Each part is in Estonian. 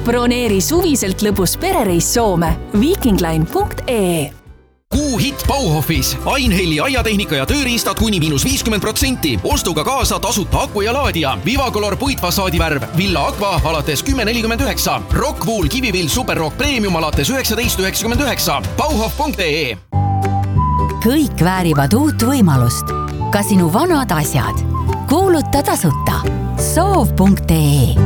Broneeri suviselt lõbus perereis Soome vikingline.ee. Kuu hitt Bauhofis. Einhelli aiatehnika ja tööriistad kuni -50%. Ostuga kaasa tasuta aku ja laadija. Vivacolor puitfassaadi värv. Villa Aqua alates 10,49. Rockwool Kivivill Superrock Premium alates 19,99. Bauhof.ee. Kõik väärivad uut võimalust. Ka sinu vanad asjad. Kuuluta tasuta. Soov.ee.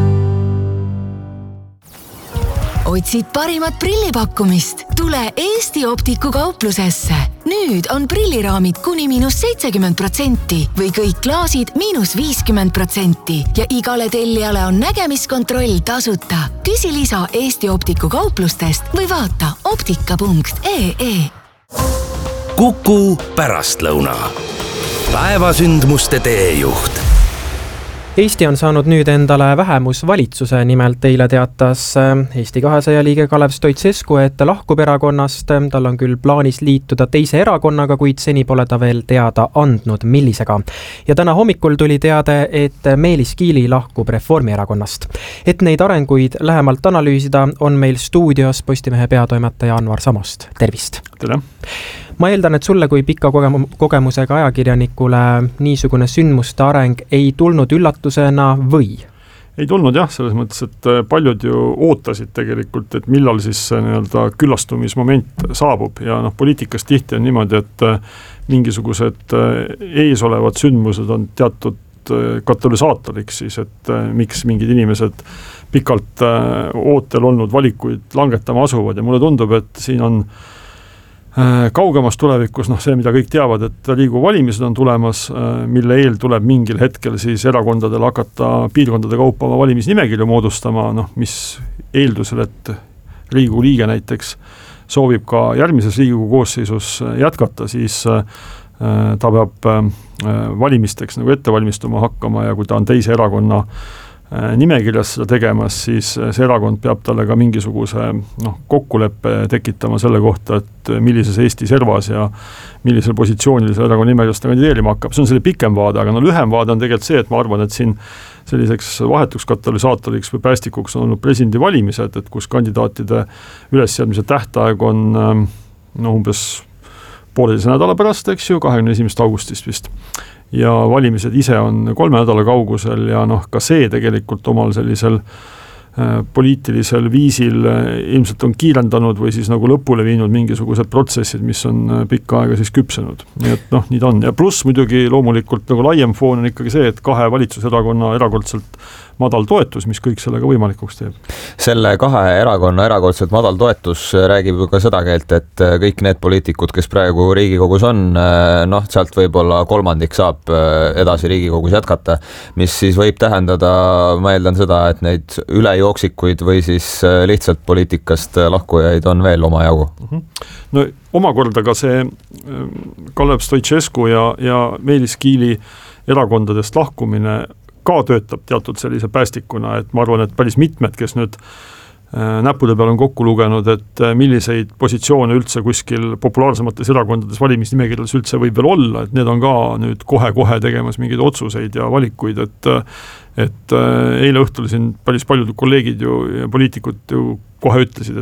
Otsid parimat prillipakkumist? Tule Eesti Optiku kauplusesse. Nüüd on prilliraamid kuni -70% või kõik klaasid -50% ja igale tellijale on nägemiskontroll tasuta. Küsi lisa Eesti Optiku kauplustest või vaata optika.ee. Kuku pärastlõuna. Päevasündmuste teejuht. Eesti on saanud nüüd endale vähemusvalitsuse, nimelt eile teatas Eesti 200 liige Kalev Stoicescu, et lahkub erakonnast. Tal on küll plaanis liituda teise erakonnaga, kuid seni pole ta veel teada andnud, millisega. Ja täna hommikul tuli teade, et Meelis Kiili lahkub Reformierakonnast. Et neid arenguid lähemalt analüüsida, on meil stuudios Postimehe peatoimetaja Anvar Samost. Tervist! Tere! Ma eeldan, et sulle kui pika kogemusega ajakirjanikule niisugune sündmuste areng ei tulnud üllatusena või? Ei tulnud jah, selles mõttes, et paljud ju ootasid tegelikult, et millal siis nii-öelda küllastumismoment saabub ja poliitikas tihti on niimoodi, et mingisugused eesolevad sündmused on teatud katalüsaatoriks siis, et miks mingid inimesed pikalt ootel olnud valikuid langetama asuvad ja mulle tundub, et siin on kaugemas tulevikus, see, mida kõik teavad, et Riigikogu valimised on tulemas, mille eel tuleb mingil hetkel siis erakondadel hakata piirkondade kaupa oma valimisnimekirju moodustama, mis eeldusel, et Riigikogu liige näiteks soovib ka järgmises Riigikogu koosseisus jätkata, siis ta peab valimisteks ette valmistuma hakkama ja kui ta on teise erakonna nimekirjas seda tegemas, siis see erakond peab talle ka mingisuguse kokkuleppe tekitama selle kohta, et millises Eesti servas ja millisel positsioonil see erakonna nimekirjas ta kandideerima hakkab. See on selle pikem vaade, aga lühem vaade on tegelikult see, et ma arvan, et siin selliseks vahetuks katalüsaatoriks või päästikuks on olnud presidendi valimised, et kus kandidaatide ülesseadmise tähtaeg on umbes pooleteise nädala pärast, eks ju, 21. augustist vist. Ja valimised ise on 3 nädala kaugusel ja ka see tegelikult omal sellisel poliitilisel viisil ilmselt on kiirendanud või siis lõpule viinud mingisugused protsessid, mis on pikka aega siis küpsenud. Nii et nii ta on. Ja pluss muidugi loomulikult laiem foon on ikkagi see, et 2 valitsuserakonna erakordselt madal toetus, mis kõik sellega võimalikuks teeb. Selle 2 erakonna erakordselt madal toetus räägib ju ka seda keelt, et kõik need poliitikud, kes praegu Riigikogus on, sealt võib-olla kolmandik saab edasi Riigikogus jätkata, mis siis võib tähendada, ma eeldan seda, et neid ülejooksikuid või siis lihtsalt poliitikast lahkujaid on veel omajagu. No omakorda ka see Kalev Stoicescu ja Meelis Kiili erakondadest lahkumine ka töötab teatud sellise päästikuna, et ma arvan, et päris mitmed, kes nüüd näppude peal on kokku lugenud, et milliseid positsioone üldse kuskil populaarsemates erakondades valimisnimekirjades üldse võib veel olla, et need on ka nüüd kohe-kohe tegemas mingeid otsuseid ja valikuid, et eile õhtul siin päris paljud kolleegid ja poliitikud ju kohe ütlesid,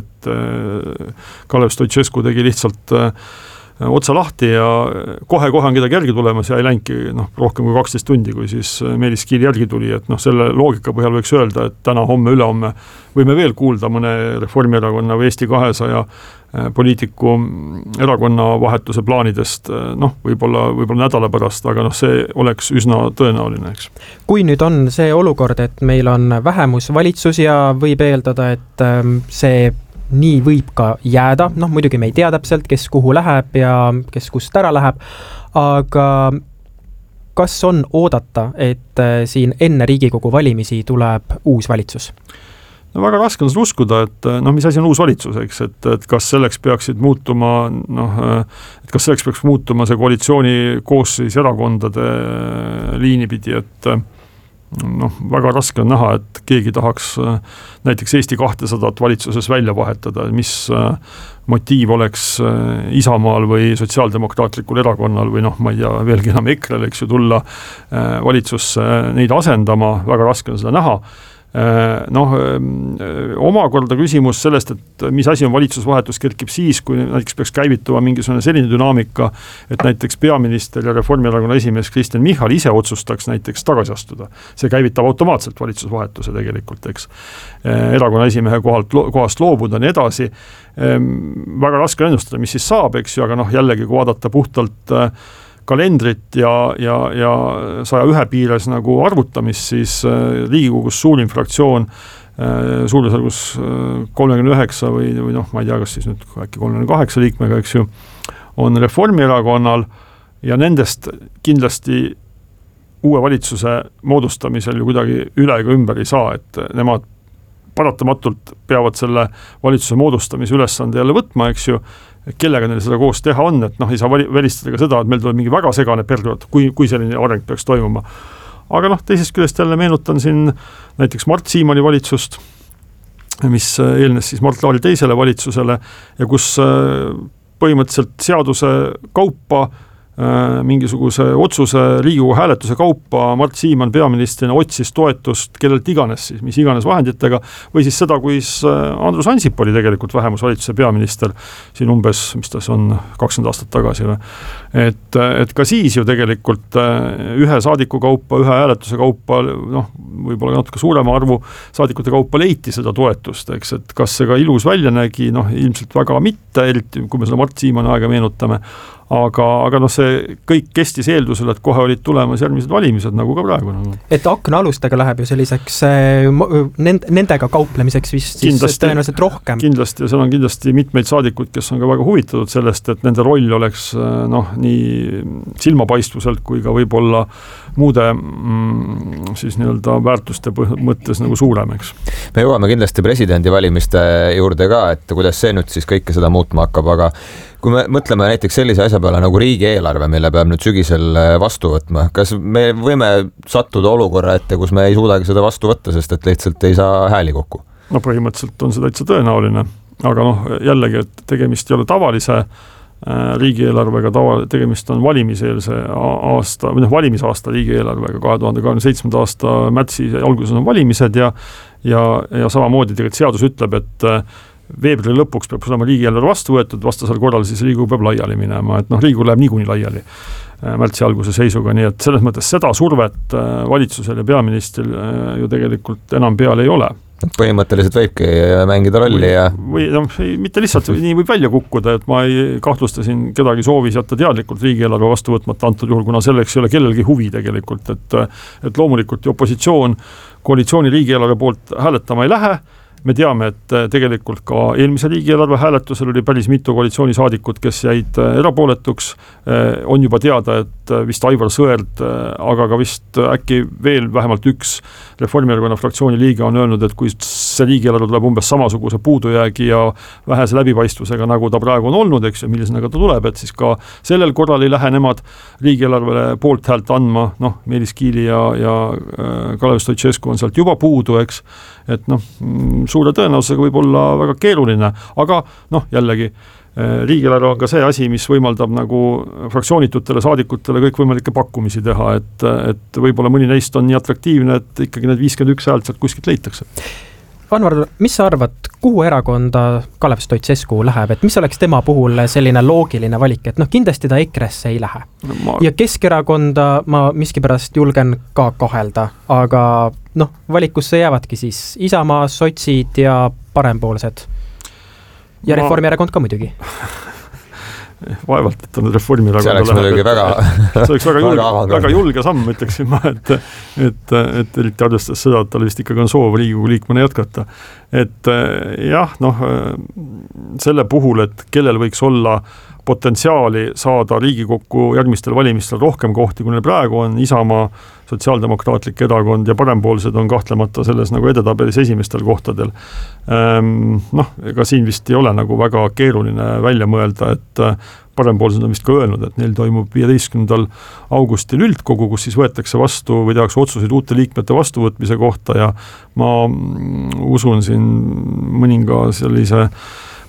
et Kalev Stoicescu tegi lihtsalt otsa lahti ja kohe-kohe on kedagi järgi tulemas ja ei läinki rohkem kui 12 tundi, kui siis Meelis Kiili järgi tuli, et selle loogika põhjal võiks öelda, et täna, homme, ülehomme võime veel kuulda mõne Reformierakonna või Eesti 200 poliitiku erakonna vahetuse plaanidest, võib-olla nädala pärast, aga see oleks üsna tõenäoline, eks. Kui nüüd on see olukord, et meil on vähemusvalitsus ja võib eeldada, et see nii võib ka jääda, muidugi me ei tea täpselt, kes kuhu läheb ja kes kust ära läheb, aga kas on oodata, et siin enne Riigikogu valimisi tuleb uus valitsus? No väga raske on seda uskuda, et mis asi on uus valitsus, eks, et kas selleks peaksid muutuma, et kas selleks peaks muutuma see koalitsiooni koosseis erakondade liini pidi, et väga raske on näha, et keegi tahaks näiteks Eesti 200 valitsuses välja vahetada, mis motiiv oleks Isamaal või sotsiaaldemokraatlikul erakonnal või ma ei tea, veelgi enam EKRE-l, eks ju, tulla valitsusse neid asendama, väga raske on seda näha. Omakorda küsimus sellest, et mis asi on valitsusvahetus, kerkib siis, kui näiteks peaks käivituma mingisugune selline dünaamika, et näiteks peaminister ja Reformierakonna esimees Kristen Michal ise otsustaks näiteks tagasi astuda. See käivitab automaatselt valitsusvahetuse tegelikult, eks. Erakonna esimehe kohast loobuda, nii edasi. Väga raske ennustada, mis siis saab, eks ju, aga jällegi, kui vaadata puhtalt kalendrit ja 101 piires nagu arvutamist, siis Riigikogus suurim fraktsioon suurusjärgus 39 või ma ei tea, kas siis nüüd äkki 38 liikmega, eks ju, on Reformierakonnal ja nendest kindlasti uue valitsuse moodustamisel ju kuidagi üle ega ümber ei saa, et nemad paratamatult peavad selle valitsuse moodustamise ülesande jälle võtma, eks ju, kellega neil seda koos teha on, et ei saa välistada ka seda, et meil tuleb mingi väga segane periood, kui selline areng peaks toimuma. Aga teisest küljest jälle meenutan siin näiteks Mart Siimanni valitsust, mis eelnes siis Mart Laari teisele valitsusele ja kus põhimõtteliselt seaduse kaupa mingisuguse otsuse Riigikogu hääletuse kaupa Mart Siimann peaministrina otsis toetust kellelt iganes siis, mis iganes vahenditega, või siis seda, kui Andrus Ansip oli tegelikult vähemusvalitsuse peaminister siin umbes, mis ta on 20 aastat tagasi. Et ka siis ju tegelikult ühe saadiku kaupa, ühe hääletuse kaupa, võib-olla natuke suurema arvu saadikute kaupa leiti seda toetust, eks, et kas see ka ilus välja nägi, ilmselt väga mitte, eriti kui me seda Mart Siimanni aega meenutame, aga see kõik kestis eeldusel, et kohe olid tulemas järgmised valimised, nagu ka praegu. Et aknaalustega läheb ju selliseks nendega kauplemiseks vist siis tõenäoliselt rohkem. Kindlasti, ja seal on kindlasti mitmeid saadikuid, kes on ka väga huvitatud sellest, et nende roll oleks nii silmapaistvuselt kui ka võib-olla muude siis nii-öelda väärtuste mõttes nagu suurem, eks. Me jõuame kindlasti presidendivalimiste juurde ka, et kuidas see nüüd siis kõike seda muutma hakkab, aga kui me mõtleme näiteks sellise asja peale nagu riigieelarve, mille peab nüüd sügisel vastu võtma, kas me võime sattuda olukorra ette, kus me ei suudagi seda vastu võtta, sest et lihtsalt ei saa hääli kokku? Põhimõtteliselt on see täitsa tõenäoline, aga jällegi, et tegemist ei ole tavalise riigieelarvega, tegemist on valimiseelse aasta, või valimisaasta riigieelarvega, 2027. aasta märtsi alguses on valimised ja samamoodi tegelikult seadus ütleb, et veebruari lõpuks peab olema riigieelarve vastu võetud, vastasel korral siis Riigikogu peab laiali minema, et Riigikogu läheb niikuinii laiali märtsi alguse seisuga, nii et selles mõttes seda survet valitsusel ja peaministril ju tegelikult enam peal ei ole. Põhimõtteliselt võibki mängida rolli ja... Või mitte lihtsalt nii võib välja kukkuda, et ma ei kahtlusta siin kedagi soovis jätta teadlikult riigieelarve vastu võtmata antud juhul, kuna selleks ei ole kellelgi huvi tegelikult, et loomulikult opositsioon koalitsiooni riigieelarve poolt hääletama ei lähe. Me teame, et tegelikult ka eelmise riigieelarve hääletusel oli päris mitu koalitsioonisaadikut, kes jäid erapooletuks. On juba teada, et vist Aivar Sõerd, aga ka vist äkki veel vähemalt üks Reformierakonna fraktsiooni liige on öelnud, et kui see riigieelarve tuleb umbes samasuguse puudujäägi ja vähese läbipaistvusega, nagu ta praegu on olnud, eks, ja millisena ta tuleb, et siis ka sellel korral ei lähe nemad riigieelarvele poolt häält andma, Meelis Kiili ja Kalev Stoicescu on sealt juba puudu, eks, et suure tõenäosusega võib olla väga keeruline, aga jällegi riigieelarve on ka see asi, mis võimaldab nagu fraktsioonitutele saadikutele kõikvõimalikke pakkumisi teha, et võib-olla mõni neist on nii atraktiivne, et ikkagi need 51 häält sealt kuskilt leitakse. Anvar, mis sa arvad, kuhu erakonda Kalev Stoicescu läheb, et mis oleks tema puhul selline loogiline valik, et kindlasti ta EKRE-sse ei lähe. Ja Keskerakonda ma miskipärast julgen ka kahelda, aga valikusse jäävadki siis Isamaa, sotsid ja parempoolsed. Ja Reformierakond ka muidugi. Vaevalt, et on Reformierakond. See oleks muidugi väga julge samm, ütleksin ma, et eriti arvestades seda, et tal vist ikkagi on soov Riigikogu liikmena jätkata. Et jah, selle puhul, et kellel võiks olla potentsiaali saada Riigikokku järgmistel valimistel rohkem kohti, kui neil praegu on, Isamaa, Sotsiaaldemokraatlik erakond ja parempoolsed on kahtlemata selles nagu edetabelis esimestel kohtadel. Ega siin vist ei ole nagu väga keeruline välja mõelda, et parempoolsed on vist ka öelnud, et neil toimub 15. augustil üldkogu, kus siis võetakse vastu või tehakse otsuseid uute liikmete vastuvõtmise kohta ja ma usun siin mõninga sellise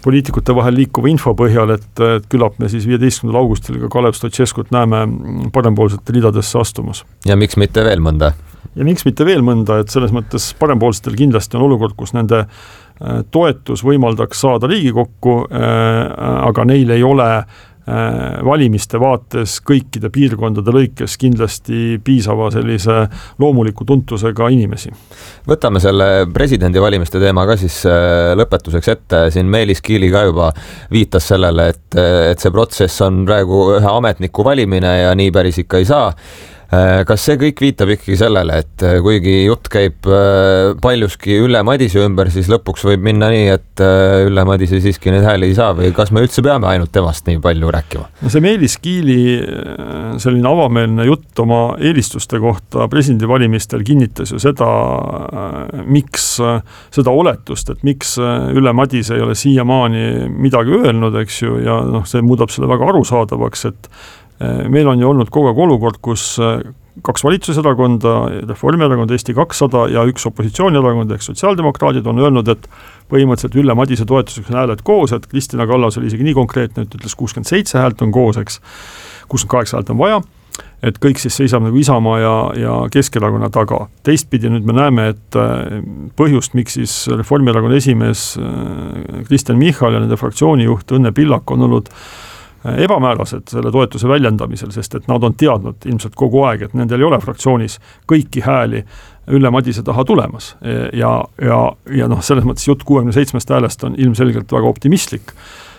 poliitikute vahel liikuva info põhjal, et küllap me siis 15. augustil ka Kalev Stoicescut näeme parempoolsete ridadesse astumas. Ja miks mitte veel mõnda? Ja miks mitte veel mõnda, et selles mõttes parempoolsetel kindlasti on olukord, kus nende toetus võimaldaks saada Riigikokku, aga neil ei ole valimiste vaates kõikide piirkondade lõikes kindlasti piisava sellise loomuliku tuntusega inimesi. Võtame selle presidendi valimiste teema ka siis lõpetuseks ette. Siin Meelis Kiili ka juba viitas sellele, et see protsess on praegu ühe ametniku valimine ja nii päris ikka ei saa. Kas see kõik viitab ikkagi sellele, et kuigi jutt käib paljuski Ülle Madise ümber, siis lõpuks võib minna nii, et Ülle Madise siiski neid hääli ei saa või kas me üldse peame ainult temast nii palju rääkima? See Meelis Kiili selline avameelne jutt oma eelistuste kohta presidendivalimistel kinnitas ju seda, miks seda oletust, et miks Ülle Madise ei ole siiamaani midagi öelnud, eks ju, ja see muudab selle väga arusaadavaks, et meil on ju olnud kogu aeg olukord, kus 2 valitsuserakonda, Reformierakond, Eesti 200 ja 1 opositsioonierakond ehk sotsiaaldemokraadid on öelnud, et põhimõtteliselt Ülle Madise toetuseks on hääled koos, et Kristina Kallas oli isegi nii konkreetne, et ütles 67 häält on koos, eks 68 häält on vaja, et kõik siis seisab nagu Isamaa ja Keskerakonna taga. Teistpidi nüüd me näeme, et põhjust, miks siis Reformierakonna esimees Kristen Michal ja nende fraktsiooni juht Õnne Pillak on olnud ebamäärased selle toetuse väljendamisel, sest et nad on teadnud ilmselt kogu aeg, et nendel ei ole fraktsioonis kõiki hääli Ülle Madise taha tulemas ja selles mõttes jutt 67 häälest on ilmselgelt väga optimistlik,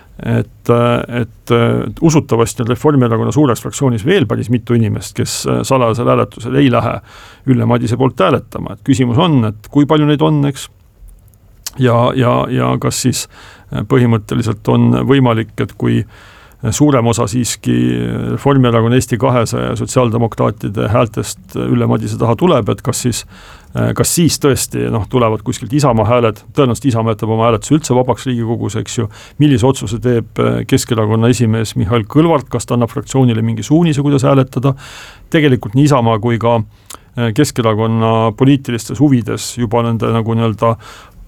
et usutavasti on Reformierakonna suures fraktsioonis veel päris mitu inimest, kes salajasel hääletusel ei lähe Ülle Madise poolt hääletama, et küsimus on, et kui palju neid on, eks, ja kas siis põhimõtteliselt on võimalik, et kui suurem osa siiski Reformierakonna, Eesti 200 ja sotsiaaldemokraatide häältest Ülle Madise taha tuleb, et kas siis tõesti tulevad kuskilt Isamaa hääled, tõenäoliselt Isamaa jätab oma hääletuse üldse vabaks Riigikogus, eks ju, millise otsuse teeb Keskerakonna esimees Mihhail Kõlvart, kas ta annab fraktsioonile mingi suunise, kuidas hääletada, tegelikult nii Isamaa kui ka Keskerakonna poliitilistes huvides juba nende nagu nii-öelda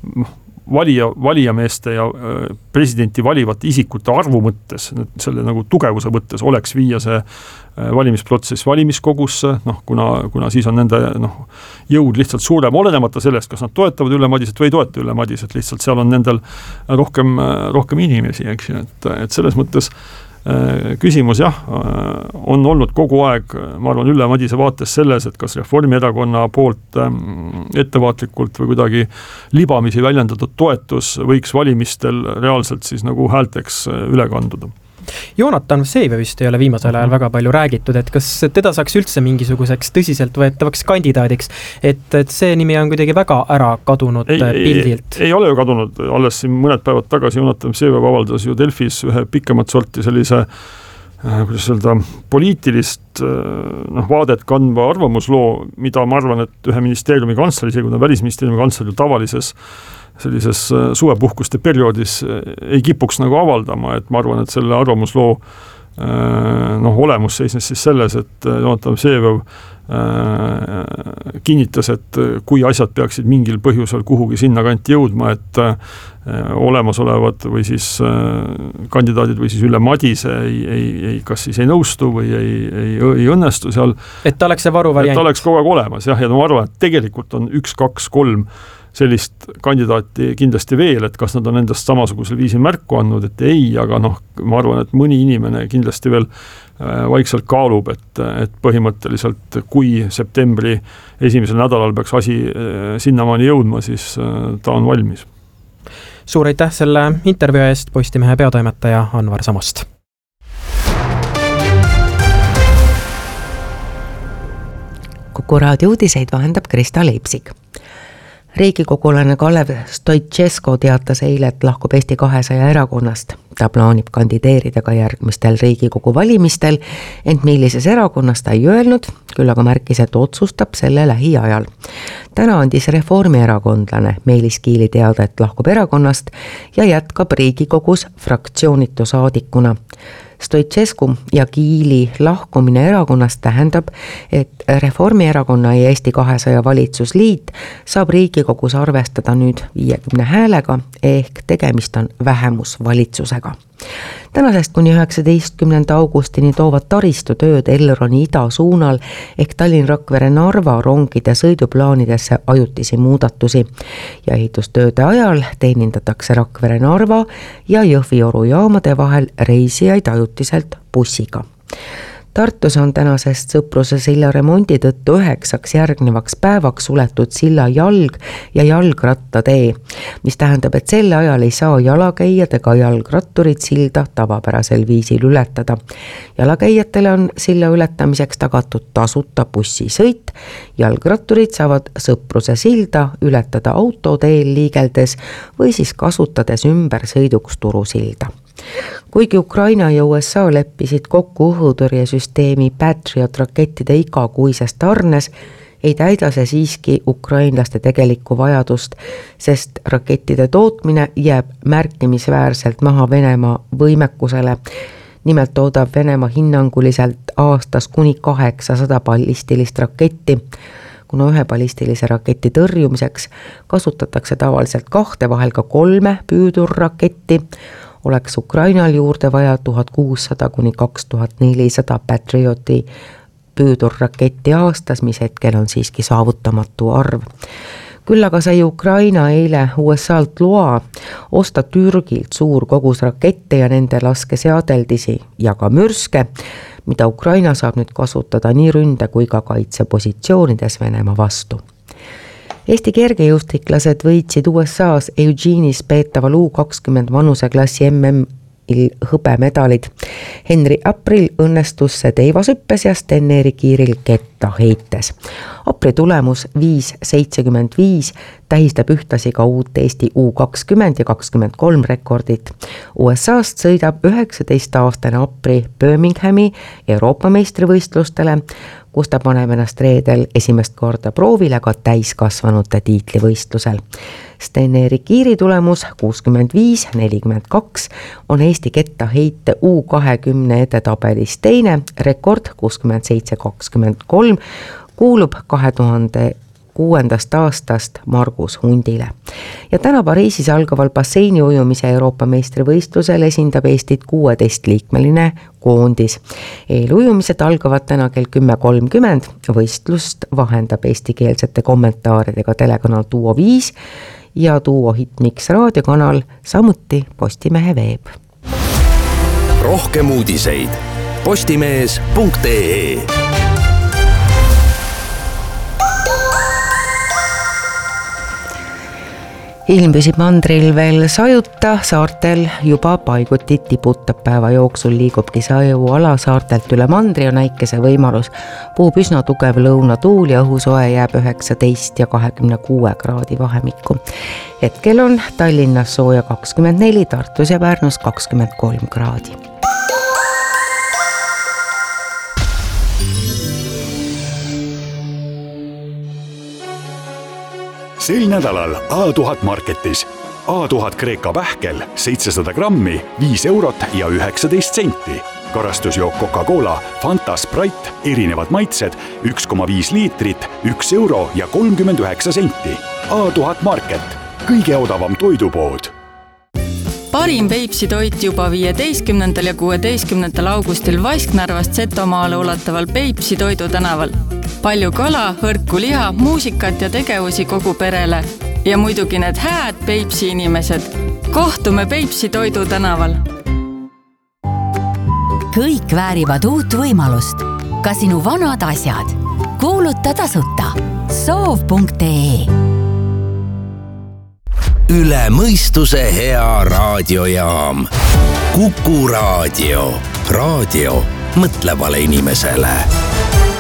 valijameeste ja presidenti valivate isikute arvu mõttes, selle nagu tugevuse mõttes oleks viia see valimisprotsess valimiskogusse, kuna siis on nende jõud lihtsalt suurem, olenemata sellest, kas nad toetavad Ülle Madiset või ei toeta Ülle Madiset, lihtsalt seal on nendel rohkem inimesi, eks ju, et selles mõttes küsimus on olnud kogu aeg, ma arvan, Ülle Madise vaates selles, et kas Reformierakonna poolt ettevaatlikult või kuidagi libamisi väljendatud toetus võiks valimistel reaalselt siis nagu häälteks üle kanduda. Jonatan Vsejev vist ei ole viimasel ajal väga palju räägitud, et kas teda saaks üldse mingisuguseks tõsiselt võetavaks kandidaadiks, et see nimi on kuidagi väga ära kadunud pildilt. Ei ole ju kadunud, alles siin mõned päevad tagasi Jonatan Vsejev avaldas ju Delfis ühe pikemat sorti sellise kuidas öelda, poliitilist vaadet kandva arvamusloo, mida ma arvan, et ühe ministeeriumi kantsler, isegi kui ta välisministeeriumi kantsler ju tavalises sellises suvepuhkuste perioodis ei kipuks nagu avaldama, et ma arvan, et selle arvamusloo olemus seisnes siis selles, et Jonatan Vsejev kinnitas, et kui asjad peaksid mingil põhjusel kuhugi sinna kanti jõudma, et olemasolevad või siis kandidaadid või siis Ülle Madise kas siis ei nõustu või ei õnnestu seal. Et ta oleks see varuvariant. Et ta oleks kogu aeg olemas, ja ma arvan, et tegelikult on 1, 2, 3 sellist kandidaati kindlasti veel, et kas nad on endast samasugusel viisil märku andnud, et ei, aga ma arvan, et mõni inimene kindlasti veel vaikselt kaalub, et põhimõtteliselt kui septembri esimesel nädalal peaks asi sinnamaani jõudma, siis ta on valmis. Suur aitäh selle intervjuu eest, Postimehe peatoimetaja Anvar Samost. Kuku raadio uudiseid vahendab Krista Leipsik. Riigikogulane Kalev Stoicescu teatas eile, et lahkub Eesti 200 erakonnast. Ta plaanib kandideerida ka järgmistel Riigikogu valimistel, ent millises erakonnas ta ei öelnud, küll aga märkis, et otsustab selle lähiajal. Täna andis reformierakondlane Meelis Kiili teada, et lahkub erakonnast ja jätkab Riigikogus fraktsioonitu saadikuna. Stoicescu ja Kiili lahkumine erakonnast tähendab, et Reformierakonna ja Eesti 200 valitsusliit saab Riigikogus arvestada nüüd 50 häälega ehk tegemist on vähemusvalitsusega. Tänasest kuni 19. augustini toovad taristutööd Elroni idasuunal ehk Tallinn-Rakvere-Narva rongide sõiduplaanidesse ajutisi muudatusi ja ehitustööde ajal teenindatakse Rakvere-Narva ja Jõhvi-Oru jaamade vahel reisijaid ajutiselt bussiga. Tartus on tänasest Sõpruse silla remondi tõttu 9 järgnevaks päevaks suletud silla jalg- ja jalgrattatee, mis tähendab, et selle ajal ei saa jalakäijad ega jalgratturid silda tavapärasel viisil ületada. Jalakäijatele on silla ületamiseks tagatud tasuta bussisõit, jalgratturid saavad Sõpruse silda ületada autoteel liigeldes või siis kasutades ümbersõiduks Turusilda. Kuigi Ukraina ja USA leppisid kokku õhutõrjesüsteemi Patriot rakettide igakuises tarnes, ei täida see siiski ukrainlaste tegelikku vajadust, sest rakettide tootmine jääb märkimisväärselt maha Venemaa võimekusele. Nimelt toodab Venemaa hinnanguliselt aastas kuni 800 ballistilist raketti. Kuna ühe ballistilise raketi tõrjumiseks kasutatakse tavaliselt 2, vahel ka 3 püüdurraketti, oleks Ukrainal juurde vaja 1600 kuni 2400 Patrioti püüdurraketti aastas, mis hetkel on siiski saavutamatu arv. Küll aga sai Ukraina eile USA-lt loa osta Türgilt suur kogus rakette ja nende laskeseadeldisi ja ka mürske, mida Ukraina saab nüüd kasutada nii ründe kui ka kaitsepositsioonides Venemaa vastu. Eesti kergejõustiklased võitsid USA-s Eugene'is peetaval U20 vanuseklassi MM-il hõbemedalid. Henry April õnnestus see teivashüppes ja Sten-Erik Kiiril kettaheites. Apri tulemus 5.75 tähistab ühtlasi ka uut Eesti U20 ja 23 rekordit. USA-st sõidab 19-aastane Apri Birminghami Euroopa meistrivõistlustele, kus ta paneb ennast reedel esimest korda proovile ka täiskasvanute tiitlivõistlusel. Sten-Erik Kiiri tulemus 65.42 on Eesti kettaheite U20 edetabelis teine, rekord 67.23 kuulub 2006. aastast Margus Hundile. Ja täna Pariisis algaval basseini ujumise Euroopa meistrivõistlusel esindab Eestit 16-liikmeline koondis. Eelujumised algavad täna kell 10.30, võistlust vahendab eestikeelsete kommentaaridega telekanal Duo 5 ja Duo Hitmix raadiokanal, samuti Postimehe veeb. Rohkem uudiseid postimees.ee. Ilm püsib mandril veel sajuta, saartel juba paiguti tiputab päeva jooksul, liigubki saju alasaartelt üle mandri on äikese võimalus. Puhub üsna tugev lõunatuul ja õhusoe jääb 19 ja 26 kraadi vahemikku. Hetkel on Tallinnas sooja 24, Tartus ja Pärnus 23 kraadi. Sel nädalal A1000 Marketis. A1000 Kreeka pähkel 700 grammi, 5 eurot ja 19 senti. Karastusjook Coca-Cola, Fanta, Sprite, erinevad maitsed, 1,5 liitrit, 1 euro ja 39 senti. A1000 Market, kõige odavam toidupood. Parim Peipsi toit juba 15. ja 16. augustil Vasknarvast Setomaale ulataval Peipsi Toidu tänaval. Palju kala, hõrku liha, muusikat ja tegevusi kogu perele. Ja muidugi need hääd Peipsi inimesed. Kohtume Peipsi Toidu tänaval. Kõik väärivad uut võimalust. Ka sinu vanad asjad. Kuuluta tasuta. Soov.ee. Üle mõistuse hea raadiojaam. Kuku Raadio. Raadio mõtlevale inimesele.